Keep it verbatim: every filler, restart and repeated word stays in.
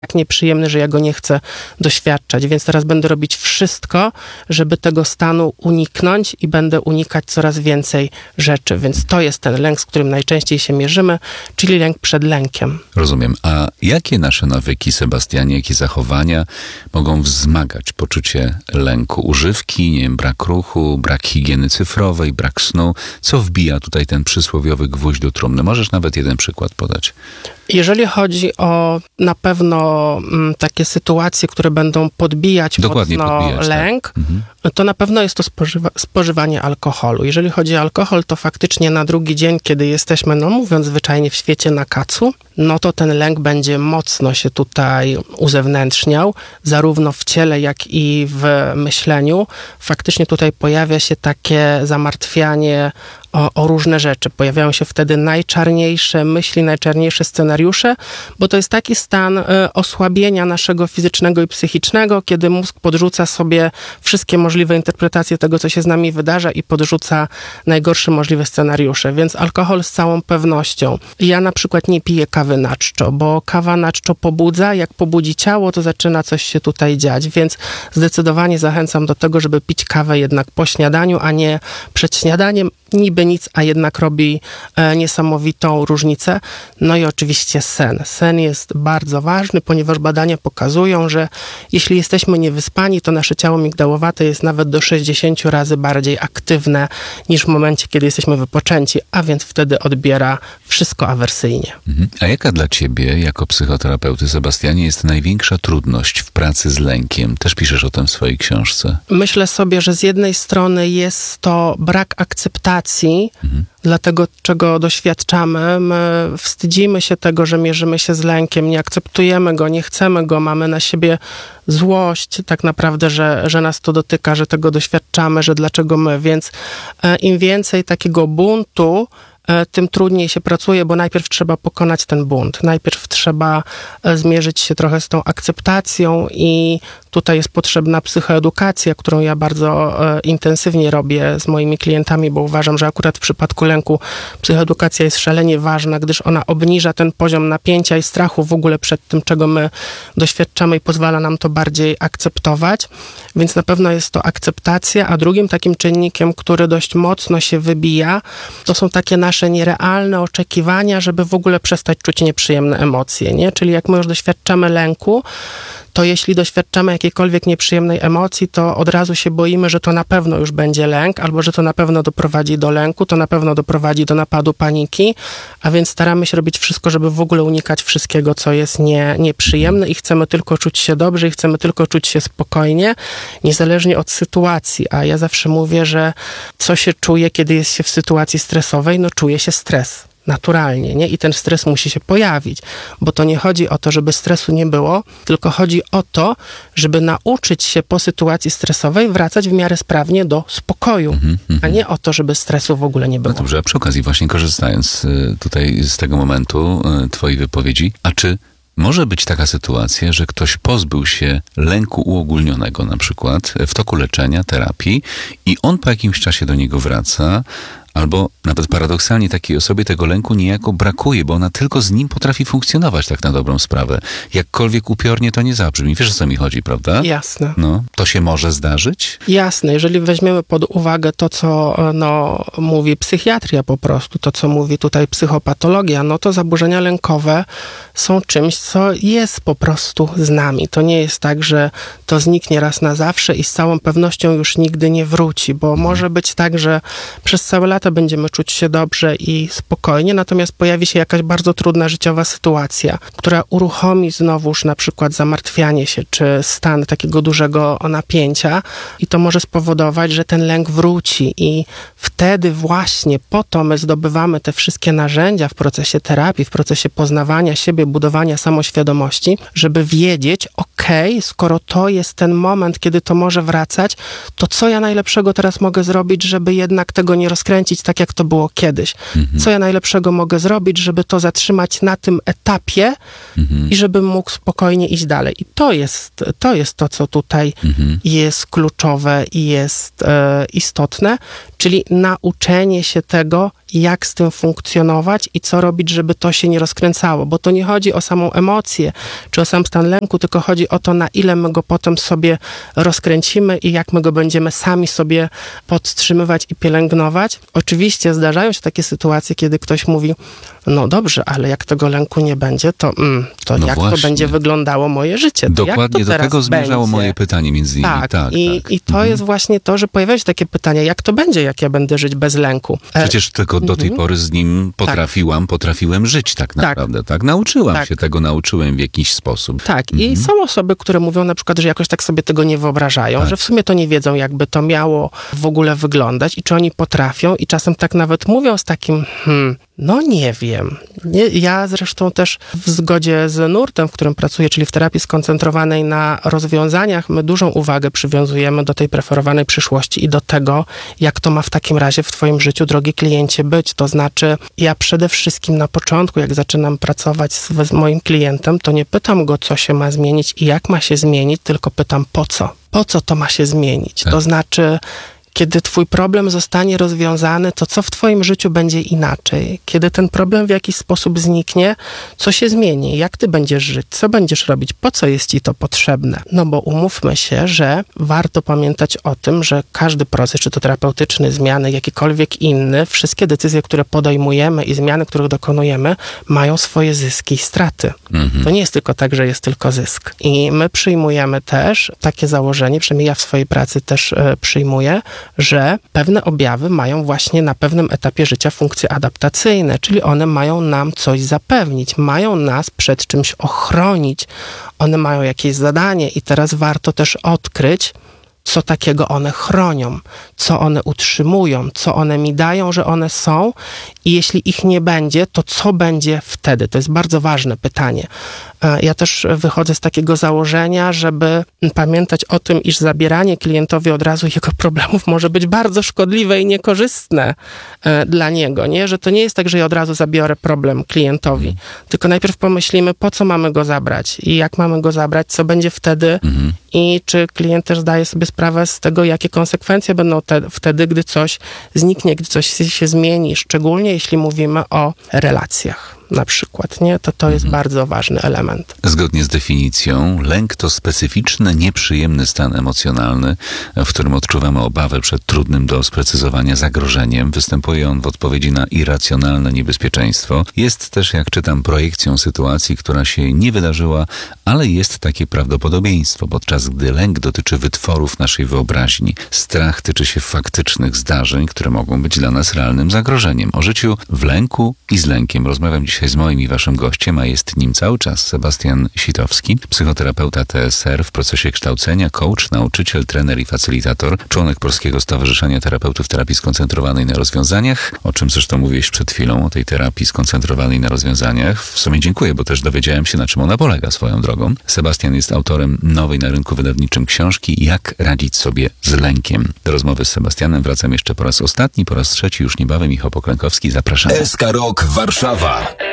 tak nieprzyjemny, że ja go nie chcę doświadczać, więc teraz będę robić wszystko, żeby tego stanu uniknąć i będę unikać coraz więcej rzeczy, więc to jest ten lęk, z którym najczęściej się mierzymy, czyli lęk przed lękiem. Rozumiem. A jakie nasze nawyki, Sebastianie, jakie zachowania mogą wzmagać poczucie lęku? Używki, nie wiem, brak ruchu, brak higieny cyfrowej, brak snu. Co wbija tutaj ten przysłowiowy gwóźdź do trumny? Możesz nawet jeden przykład podać. Jeżeli chodzi o na pewno m, takie sytuacje, które będą podbijać Dokładnie mocno podbijać, lęk, tak. Mhm. to na pewno jest to spożywa- spożywanie alkoholu. Jeżeli chodzi o alkohol, to faktycznie na drugi dzień, kiedy jesteśmy, no mówiąc zwyczajnie, w świecie na kacu, no to ten lęk będzie mocno się tutaj uzewnętrzniał, zarówno w ciele, jak i w myśleniu. Faktycznie tutaj pojawia się takie zamartwianie O, o różne rzeczy. Pojawiają się wtedy najczarniejsze myśli, najczarniejsze scenariusze, bo to jest taki stan y, osłabienia naszego fizycznego i psychicznego, kiedy mózg podrzuca sobie wszystkie możliwe interpretacje tego, co się z nami wydarza i podrzuca najgorsze możliwe scenariusze. Więc alkohol z całą pewnością. Ja na przykład nie piję kawy na czczo, bo kawa na czczo pobudza, jak pobudzi ciało, to zaczyna coś się tutaj dziać, więc zdecydowanie zachęcam do tego, żeby pić kawę jednak po śniadaniu, a nie przed śniadaniem. Niby nic, a jednak robi e, niesamowitą różnicę. No i oczywiście sen. Sen jest bardzo ważny, ponieważ badania pokazują, że jeśli jesteśmy niewyspani, to nasze ciało migdałowate jest nawet do sześćdziesiąt razy bardziej aktywne niż w momencie, kiedy jesteśmy wypoczęci, a więc wtedy odbiera wszystko awersyjnie. Mhm. A jaka dla ciebie, jako psychoterapeuty, Sebastianie, jest największa trudność w pracy z lękiem? Też piszesz o tym w swojej książce. Myślę sobie, że z jednej strony jest to brak akceptacji Mhm. dla tego, czego doświadczamy. My wstydzimy się tego, że mierzymy się z lękiem, nie akceptujemy go, nie chcemy go, mamy na siebie złość tak naprawdę, że, że nas to dotyka, że tego doświadczamy, że dlaczego my. Więc e, im więcej takiego buntu, tym trudniej się pracuje, bo najpierw trzeba pokonać ten bunt. Najpierw trzeba zmierzyć się trochę z tą akceptacją i tutaj jest potrzebna psychoedukacja, którą ja bardzo e, intensywnie robię z moimi klientami, bo uważam, że akurat w przypadku lęku psychoedukacja jest szalenie ważna, gdyż ona obniża ten poziom napięcia i strachu w ogóle przed tym, czego my doświadczamy i pozwala nam to bardziej akceptować. Więc na pewno jest to akceptacja, a drugim takim czynnikiem, który dość mocno się wybija, to są takie nasze nierealne oczekiwania, żeby w ogóle przestać czuć nieprzyjemne emocje, nie? Czyli jak my już doświadczamy lęku, to jeśli doświadczamy jakiejkolwiek nieprzyjemnej emocji, to od razu się boimy, że to na pewno już będzie lęk, albo że to na pewno doprowadzi do lęku, to na pewno doprowadzi do napadu paniki, a więc staramy się robić wszystko, żeby w ogóle unikać wszystkiego, co jest nie, nieprzyjemne i chcemy tylko czuć się dobrze i chcemy tylko czuć się spokojnie, niezależnie od sytuacji. A ja zawsze mówię, że co się czuje, kiedy jest się w sytuacji stresowej? No czuje się stres. Naturalnie, nie? I ten stres musi się pojawić, bo to nie chodzi o to, żeby stresu nie było, tylko chodzi o to, żeby nauczyć się po sytuacji stresowej wracać w miarę sprawnie do spokoju, mm-hmm. a nie o to, żeby stresu w ogóle nie było. No dobrze, a przy okazji właśnie korzystając tutaj z tego momentu twojej wypowiedzi, a czy może być taka sytuacja, że ktoś pozbył się lęku uogólnionego na przykład w toku leczenia, terapii i on po jakimś czasie do niego wraca, albo nawet paradoksalnie takiej osobie tego lęku niejako brakuje, bo ona tylko z nim potrafi funkcjonować tak na dobrą sprawę. Jakkolwiek upiornie to nie zabrzmi. Wiesz, o co mi chodzi, prawda? Jasne. No, to się może zdarzyć? Jasne. Jeżeli weźmiemy pod uwagę to, co no, mówi psychiatria po prostu, to, co mówi tutaj psychopatologia, no to zaburzenia lękowe są czymś, co jest po prostu z nami. To nie jest tak, że to zniknie raz na zawsze i z całą pewnością już nigdy nie wróci, bo hmm. może być tak, że przez całe lata będziemy czuć się dobrze i spokojnie, natomiast pojawi się jakaś bardzo trudna życiowa sytuacja, która uruchomi znowuż na przykład zamartwianie się, czy stan takiego dużego napięcia i to może spowodować, że ten lęk wróci i wtedy właśnie po to my zdobywamy te wszystkie narzędzia w procesie terapii, w procesie poznawania siebie, budowania samoświadomości, żeby wiedzieć, okej, okay, skoro to jest ten moment, kiedy to może wracać, to co ja najlepszego teraz mogę zrobić, żeby jednak tego nie rozkręcić tak, jak to było kiedyś. Mhm. Co ja najlepszego mogę zrobić, żeby to zatrzymać na tym etapie mhm. i żebym mógł spokojnie iść dalej. I to jest to, jest to co tutaj mhm. jest kluczowe i jest e, istotne, czyli nauczenie się tego, jak z tym funkcjonować i co robić, żeby to się nie rozkręcało, bo to nie chodzi o samą emocję, czy o sam stan lęku, tylko chodzi o to, na ile my go potem sobie rozkręcimy i jak my go będziemy sami sobie podtrzymywać i pielęgnować. Oczywiście zdarzają się takie sytuacje, kiedy ktoś mówi, no dobrze, ale jak tego lęku nie będzie, to, mm, to no jak właśnie. to będzie wyglądało moje życie? To Dokładnie jak to do tego zmierzało będzie? moje pytanie między innymi. Tak, tak i, tak. i to mhm. jest właśnie to, że pojawiają się takie pytania, jak to będzie, jak ja będę żyć bez lęku? E, Przecież tylko do tej mhm. pory z nim potrafiłam, potrafiłem żyć tak naprawdę, tak? Nauczyłam Tak. się tego, nauczyłem w jakiś sposób. Tak, Mhm. i są osoby, które mówią na przykład, że jakoś tak sobie tego nie wyobrażają, Tak. że w sumie to nie wiedzą, jakby to miało w ogóle wyglądać i czy oni potrafią i czasem tak nawet mówią z takim, hmm, no nie wiem. Nie, ja zresztą też w zgodzie z nurtem, w którym pracuję, czyli w terapii skoncentrowanej na rozwiązaniach, my dużą uwagę przywiązujemy do tej preferowanej przyszłości i do tego, jak to ma w takim razie w twoim życiu, drogi kliencie, być. To znaczy, ja przede wszystkim na początku, jak zaczynam pracować z, z moim klientem, to nie pytam go, co się ma zmienić i jak ma się zmienić, tylko pytam, po co? Po co to ma się zmienić? Tak. To znaczy, kiedy twój problem zostanie rozwiązany, to co w twoim życiu będzie inaczej? Kiedy ten problem w jakiś sposób zniknie, co się zmieni? Jak ty będziesz żyć? Co będziesz robić? Po co jest ci to potrzebne? No bo umówmy się, że warto pamiętać o tym, że każdy proces, czy to terapeutyczny, zmiany, jakikolwiek inny, wszystkie decyzje, które podejmujemy i zmiany, których dokonujemy, mają swoje zyski i straty. Mhm. To nie jest tylko tak, że jest tylko zysk. I my przyjmujemy też takie założenie, przynajmniej ja w swojej pracy też e, przyjmuję, że pewne objawy mają właśnie na pewnym etapie życia funkcje adaptacyjne, czyli one mają nam coś zapewnić, mają nas przed czymś ochronić, one mają jakieś zadanie i teraz warto też odkryć, co takiego one chronią, co one utrzymują, co one mi dają, że one są i jeśli ich nie będzie, to co będzie wtedy? To jest bardzo ważne pytanie. Ja też wychodzę z takiego założenia, żeby pamiętać o tym, iż zabieranie klientowi od razu jego problemów może być bardzo szkodliwe i niekorzystne dla niego, nie? Że to nie jest tak, że ja od razu zabiorę problem klientowi, tylko najpierw pomyślimy, po co mamy go zabrać i jak mamy go zabrać, co będzie wtedy mhm. i czy klient też zdaje sobie sprawę z tego, jakie konsekwencje będą te, wtedy, gdy coś zniknie, gdy coś się zmieni, szczególnie jeśli mówimy o relacjach. Na przykład, nie? To to jest mhm. bardzo ważny element. Zgodnie z definicją, lęk to specyficzny, nieprzyjemny stan emocjonalny, w którym odczuwamy obawę przed trudnym do sprecyzowania zagrożeniem. Występuje on w odpowiedzi na irracjonalne niebezpieczeństwo. Jest też, jak czytam, projekcją sytuacji, która się nie wydarzyła, ale jest takie prawdopodobieństwo, podczas gdy lęk dotyczy wytworów naszej wyobraźni. Strach tyczy się faktycznych zdarzeń, które mogą być dla nas realnym zagrożeniem. O życiu w lęku i z lękiem rozmawiam dzisiaj z moim i waszym gościem, a jest nim cały czas Sebastian Sitowski, psychoterapeuta T S R w procesie kształcenia, coach, nauczyciel, trener i facylitator, członek Polskiego Stowarzyszenia Terapeutów Terapii Skoncentrowanej na Rozwiązaniach, o czym zresztą mówiłeś przed chwilą, o tej terapii skoncentrowanej na rozwiązaniach. W sumie dziękuję, bo też dowiedziałem się, na czym ona polega swoją drogą. Sebastian jest autorem nowej na rynku wydawniczym książki Jak radzić sobie z lękiem. Do rozmowy z Sebastianem wracam jeszcze po raz ostatni, po raz trzeci, już niebawem. Michał Poklękowski, zapraszam. S K Rok Warszawa.